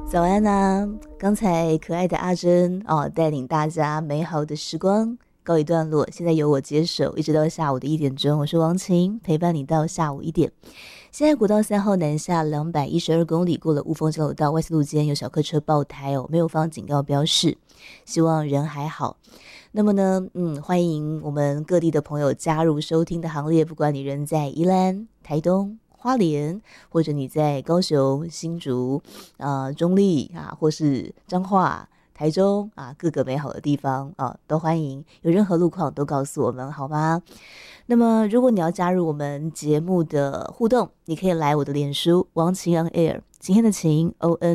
早安啊！刚才可爱的阿珍带领大家美好的时光告一段落，现在由我接手，一直到下午的1点钟。我是王晴，陪伴你到下午1点。现在国道3号南下212公里，过了雾峰交流道外四路间有小客车爆胎没有放警告标示，希望人还好。那么呢，欢迎我们各地的朋友加入收听的行列，不管你人在宜兰、台东、花莲，或者你在高雄、新竹、中坜或是彰化、台中各个美好的地方都欢迎。有任何路况都告诉我们好吗？那么如果你要加入我们节目的互动，你可以来我的脸书王晴 on air， 今天的晴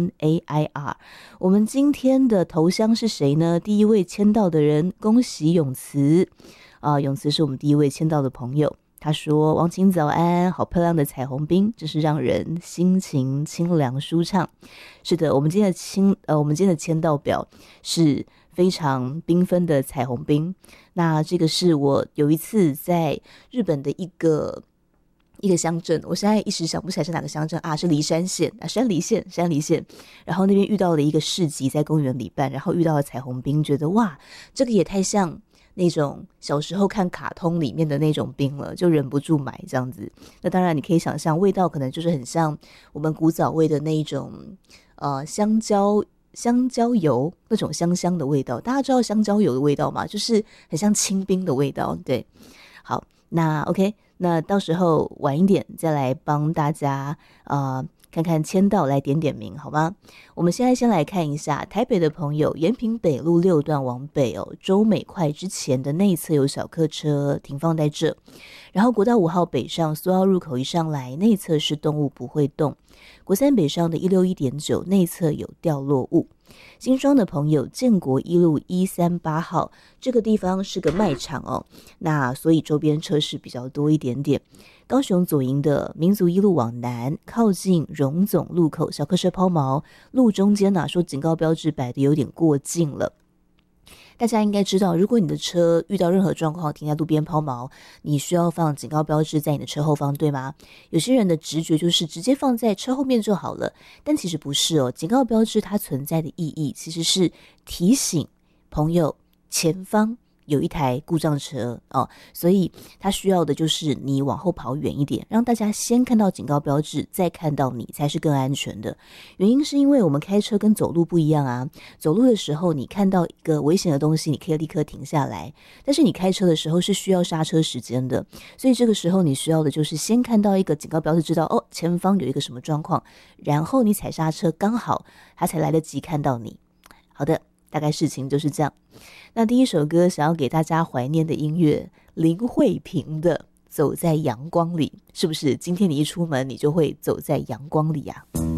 ONAIR。 我们今天的头像是谁呢？第一位签到的人，恭喜永慈永慈是我们第一位签到的朋友。他说：王晴早安，好漂亮的彩虹冰，真是让人心情清凉舒畅。是的，我们今天的签到表是非常缤纷的彩虹冰。那这个是我有一次在日本的一个乡镇，我现在一时想不起来是哪个乡镇是梨山县山梨县。然后那边遇到了一个市集，在公园里办，然后遇到了彩虹冰，觉得哇，这个也太像那种小时候看卡通里面的那种冰了，就忍不住买这样子。那当然你可以想象，味道可能就是很像我们古早味的那一种香蕉油那种香香的味道。大家知道香蕉油的味道吗？就是很像清冰的味道。对，好，那 OK， 那到时候晚一点再来帮大家看看签到，来点点名好吗？我们现在先来看一下台北的朋友，延平北路6段往北洲美快之前的内侧有小客车停放在这，然后国道5号北上苏澳入口一上来，内侧是动物不会动。国3北上的161.9内侧有掉落物。新庄的朋友，建国一路138号这个地方是个卖场那所以周边车市比较多一点点。高雄左营的民族一路往南，靠近荣总路口小客车抛锚，路中间说警告标志摆得有点过近了。大家应该知道，如果你的车遇到任何状况停在路边抛锚，你需要放警告标志在你的车后方，对吗？有些人的直觉就是直接放在车后面就好了，但其实不是警告标志它存在的意义其实是提醒朋友前方有一台故障车所以它需要的就是你往后跑远一点，让大家先看到警告标志，再看到你才是更安全的。原因是因为我们开车跟走路不一样走路的时候你看到一个危险的东西，你可以立刻停下来，但是你开车的时候是需要刹车时间的，所以这个时候你需要的就是先看到一个警告标志，知道前方有一个什么状况，然后你踩刹车，刚好他才来得及看到你。好的，大概事情就是这样。那第一首歌想要给大家怀念的音乐，林慧萍的《走在阳光里》，是不是今天你一出门你就会走在阳光里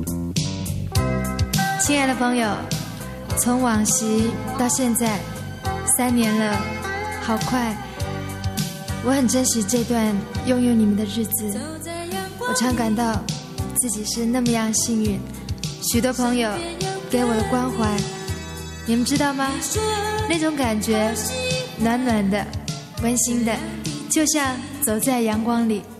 亲爱的朋友，从往昔到现在3年了，好快，我很珍惜这段拥有你们的日子。我常感到自己是那么样幸运，许多朋友给我的关怀，你们知道吗？那种感觉暖暖的温馨的，就像走在阳光里。